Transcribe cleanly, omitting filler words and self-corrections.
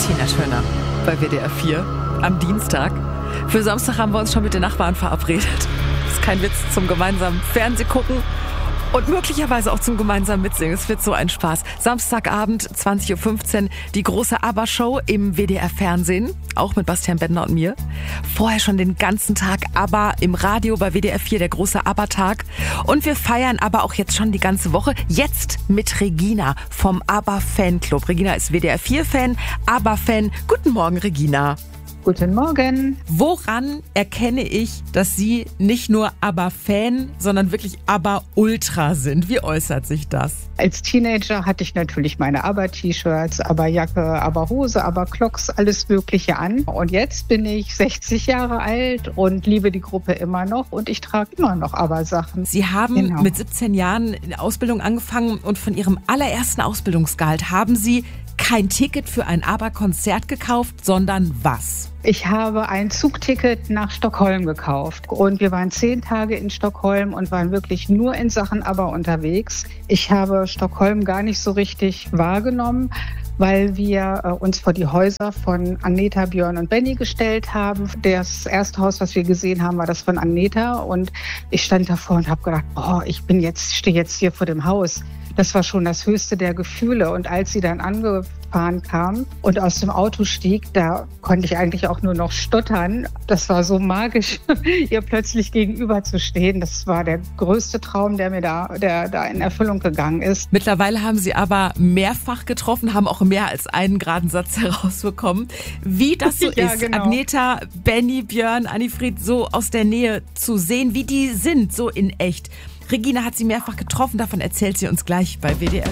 Tina Turner bei WDR 4 am Dienstag. Für Samstag haben wir uns schon mit den Nachbarn verabredet. Das ist kein Witz, zum gemeinsamen Fernseh gucken und möglicherweise auch zum gemeinsamen Mitsingen. Es wird so ein Spaß. Samstagabend, 20.15 Uhr, die große ABBA-Show im WDR-Fernsehen, auch mit Bastian Bendner und mir. Vorher schon den ganzen Tag ABBA im Radio bei WDR 4, der große ABBA-Tag. Und wir feiern aber auch jetzt schon die ganze Woche. Jetzt mit Regina vom ABBA-Fanclub. Regina ist WDR 4-Fan, ABBA-Fan. Guten Morgen, Regina. Guten Morgen. Woran erkenne ich, dass Sie nicht nur ABBA-Fan, sondern wirklich ABBA-Ultra sind? Wie äußert sich das? Als Teenager hatte ich natürlich meine ABBA-T-Shirts, ABBA-Jacke, ABBA-Hose, ABBA-Clocks, alles Mögliche an. Und jetzt bin ich 60 Jahre alt und liebe die Gruppe immer noch und ich trage immer noch ABBA-Sachen. Sie haben mit 17 Jahren in der Ausbildung angefangen und von Ihrem allerersten Ausbildungsgehalt haben Sie kein Ticket für ein ABBA-Konzert gekauft, sondern was? Ich habe ein Zugticket nach Stockholm gekauft und wir waren 10 Tage in Stockholm und waren wirklich nur in Sachen ABBA unterwegs. Ich habe Stockholm gar nicht so richtig wahrgenommen, weil wir uns vor die Häuser von Agneta, Björn und Benny gestellt haben. Das erste Haus, was wir gesehen haben, war das von Agneta und ich stand davor und habe gedacht, ich stehe jetzt hier vor dem Haus. Das war schon das höchste der Gefühle. Und als sie dann angefahren kam und aus dem Auto stieg, da konnte ich eigentlich auch nur noch stottern. Das war so magisch, ihr plötzlich gegenüber zu stehen. Das war der größte Traum, der mir da in Erfüllung gegangen ist. Mittlerweile haben Sie aber mehrfach getroffen, haben auch mehr als einen geraden Satz herausbekommen. Wie das so ja, ist, genau. Agneta, Benny, Björn, Annifried so aus der Nähe zu sehen, wie die sind, so in echt. Regina hat sie mehrfach getroffen, davon erzählt sie uns gleich bei WDR